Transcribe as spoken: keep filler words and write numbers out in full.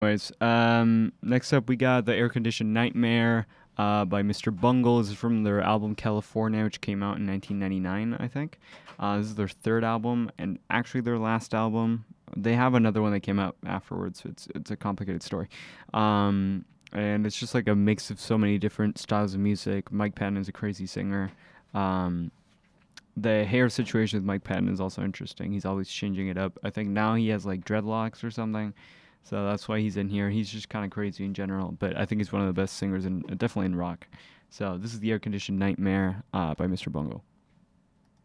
Anyways, um, next up we got the Air Conditioned Nightmare uh, by mister Bungle. This is from their album California, which came out in nineteen ninety-nine, I think. Uh, this is their third album, and actually their last album. They have another one that came out afterwards. So it's it's a complicated story, um, and it's just like a mix of so many different styles of music. Mike Patton is a crazy singer. Um, the hair situation with Mike Patton is also interesting. He's always changing it up. I think now he has like dreadlocks or something, so that's why he's in here. He's just kind of crazy in general, but I think he's one of the best singers in definitely in rock. So this is the Air Conditioned Nightmare uh, by mister Bungle.